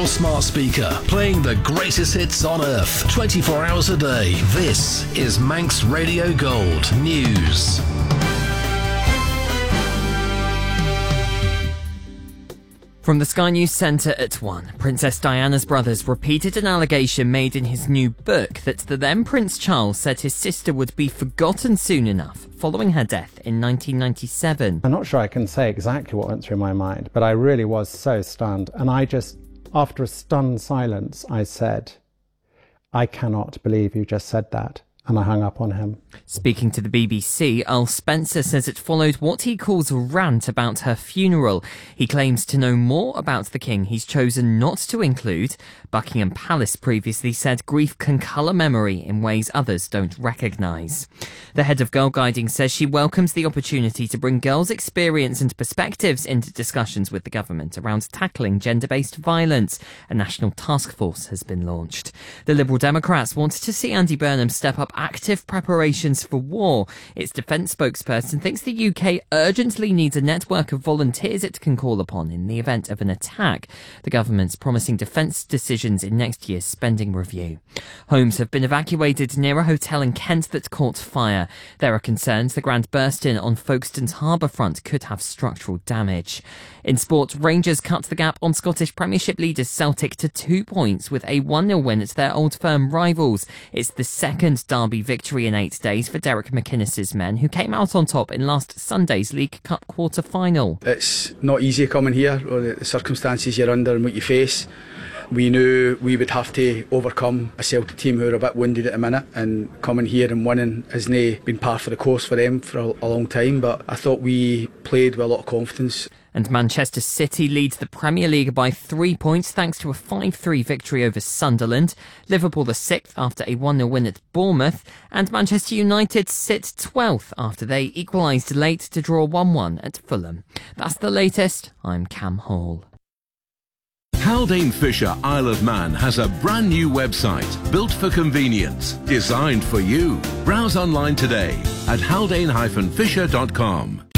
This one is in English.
your smart speaker, playing the greatest hits on earth, 24 hours a day. This is Manx Radio Gold News. From the Sky News Centre at 1, Princess Diana's brothers repeated an allegation made in his new book that the then Prince Charles said his sister would be forgotten soon enough following her death in 1997. I'm not sure I can say exactly what went through my mind, but I really was so stunned. And I just, after a stunned silence, I said, "I cannot believe you just said that." And I hung up on him. Speaking to the BBC, Earl Spencer says it followed what he calls a rant about her funeral. He claims to know more about the king he's chosen not to include. Buckingham Palace previously said grief can colour memory in ways others don't recognise. The head of Girl Guiding says she welcomes the opportunity to bring girls' experience and perspectives into discussions with the government around tackling gender-based violence. A national task force has been launched. The Liberal Democrats wanted to see Andy Burnham step up active preparations for war. Its defence spokesperson thinks the UK urgently needs a network of volunteers it can call upon in the event of an attack. The government's promising defence decisions in next year's spending review. Homes have been evacuated near a hotel in Kent that caught fire. There are concerns the grand burst-in on Folkestone's harbourfront could have structural damage. In sport, Rangers cut the gap on Scottish Premiership leaders Celtic to 2 points with a 1-0 win at their Old Firm rivals. It's the second Derby victory in 8 days for Derek McInnes's men, who came out on top in last Sunday's League Cup quarter-final. It's not easy coming here, or the circumstances you're under and what you face. We knew we would have to overcome a Celtic team who are a bit wounded at the minute, and coming here and winning hasn't been par for the course for them for a long time, but I thought we played with a lot of confidence. And Manchester City leads the Premier League by 3 points thanks to a 5-3 victory over Sunderland. Liverpool are 6th after a 1-0 win at Bournemouth. And Manchester United sit 12th after they equalised late to draw 1-1 at Fulham. That's the latest. I'm Cam Hall. Haldane Fisher Isle of Man has a brand new website built for convenience, designed for you. Browse online today at haldane-fisher.com.